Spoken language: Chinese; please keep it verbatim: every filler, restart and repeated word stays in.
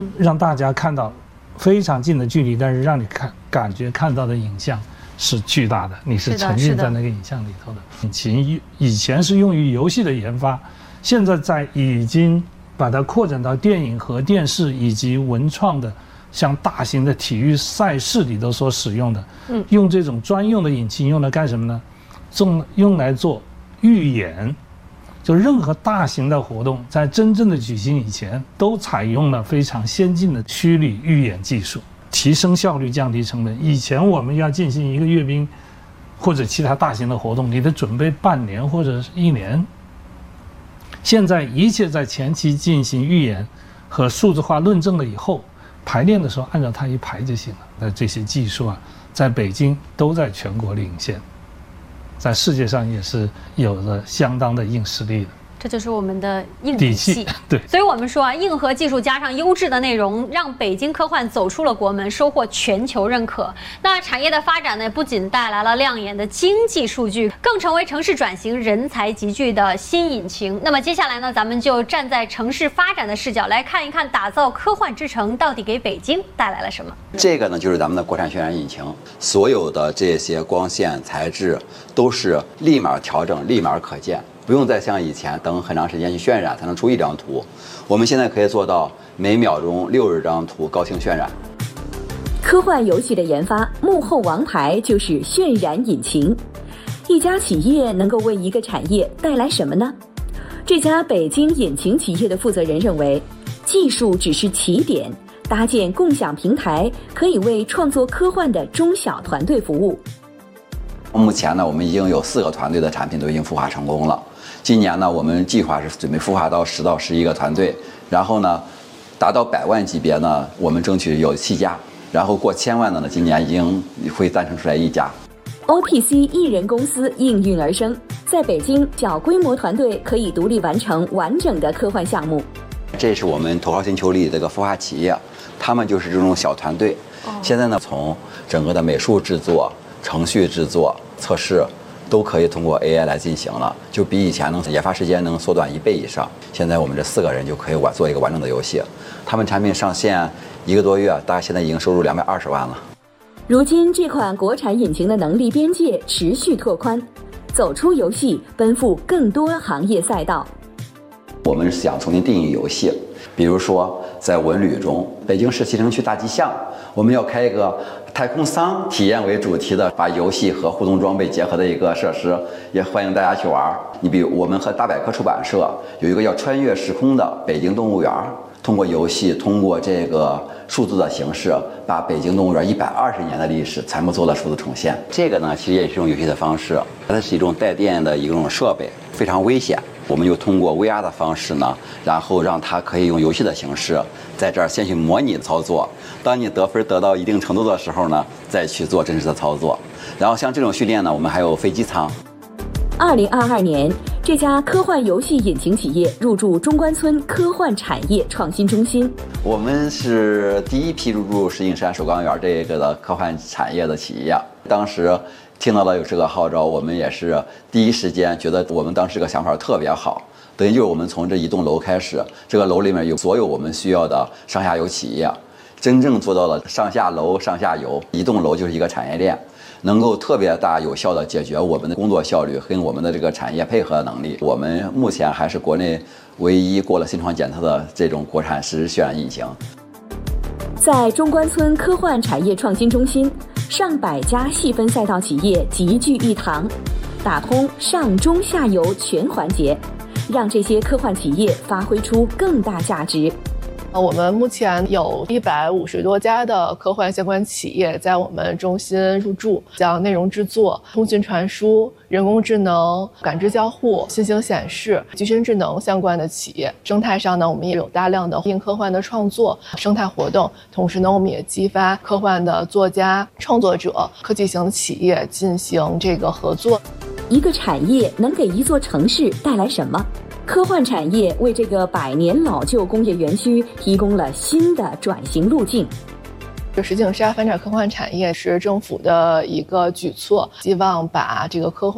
让大家看到非常近的距离，但是让你看感觉看到的影像是巨大的，你是沉浸在那个影像里头的。引擎以前是用于游戏的研发，现在在已经把它扩展到电影和电视以及文创的，像大型的体育赛事里头所使用的。嗯，用这种专用的引擎用来干什么呢？用用来做预演。就任何大型的活动，在真正的举行以前，都采用了非常先进的虚拟预演技术，提升效率，降低成本。以前我们要进行一个阅兵或者其他大型的活动，你得准备半年或者是一年。现在一切在前期进行预演和数字化论证了以后，排练的时候按照它一排就行了。那这些技术啊，在北京都在全国领先。在世界上也是有着相当的硬实力的， 这就是我们的硬底气。 对， 所以我们说啊，硬核技术加上优质的内容，让北京科幻走出了国门，收获全球认可。那产业的发展呢，不仅带来了亮眼的经济数据，更成为城市转型人才集聚的新引擎。那么接下来呢，咱们就站在城市发展的视角来看一看，打造科幻之城到底给北京带来了什么？ 这个呢，就是咱们的国产渲染引擎，所有的这些光线材质都是立马调整，立马可见。不用再像以前等很长时间去渲染才能出一张图，我们现在可以做到每秒钟六十张图高清渲染。 科幻游戏的研发幕后王牌就是渲染引擎。一家企业能够为一个产业带来什么呢？这家北京引擎企业的负责人认为，技术只是起点，搭建共享平台可以为创作科幻的中小团队服务。 目前呢，我们已经有四个团队的产品都已经孵化成功了。今年呢，我们计划是准备孵化到十到十一个团队，然后呢，达到百万级别呢，我们争取有七家，然后过千万的呢，今年已经会诞生出来一家。 O P C 艺人公司应运而生，在北京小规模团队可以独立完成完整的科幻项目。 这是我们头号星球里这个孵化企业，他们就是这种小团队。现在呢，从整个的美术制作、程序制作、测试，都可以通过 A I 来进行了，就比以前能研发时间能缩短一倍以上。现在我们这四个人就可以完做一个完整的游戏。他们产品上线一个多月，大概现在已经收入两百二十万了。 如今这款国产引擎的能力边界持续拓宽，走出游戏，奔赴更多行业赛道。 我们想重新定义游戏，比如说在文旅中，北京市西城区大吉巷，我们要开一个太空舱体验为主题的，把游戏和互动装备结合的一个设施，也欢迎大家去玩。你比如我们和大百科出版社有一个叫穿越时空的北京动物园，通过游戏，通过这个数字的形式，把北京动物园一百二十年的历史全部做了数字重现。这个呢，其实也是一种游戏的方式，它是一种带电的一种设备，非常危险。我们就通过 V R 的方式呢，然后让它可以用游戏的形式，在这儿先去模拟操作。当你得分得到一定程度的时候呢，再去做真实的操作。然后像这种训练呢，我们还有飞机舱。 二零二二年，这家科幻游戏引擎企业入驻中关村科幻产业创新中心。 我们是第一批入驻石景山首钢园这个的科幻产业的企业。当时听到了有这个号召，我们也是第一时间觉得我们当时这个想法特别好。等于就是我们从这一栋楼开始，这个楼里面有所有我们需要的上下游企业，真正做到了上下楼、上下游，一栋楼就是一个产业链，能够特别大有效的解决我们的工作效率跟我们的这个产业配合的能力。我们目前还是国内唯一过了新创检测的这种国产实时渲染引擎。 在中关村科幻产业创新中心，上百家细分赛道企业集聚一堂，打通上中下游全环节，让这些科幻企业发挥出更大价值。 我们目前有一百五十多家的科幻相关企业在我们中心入驻，像内容制作、通讯传输、人工智能、感知交互、新型显示、集群智能相关的企业。生态上呢，我们也有大量的硬科幻的创作生态活动，同时呢，我们也激发科幻的作家、创作者、科技型的企业进行这个合作。 一个产业能给一座城市带来什么？科幻产业为这个百年老旧工业园区提供了新的转型路径。 石景山发展科幻产业是政府的一个举措，希望把这个科幻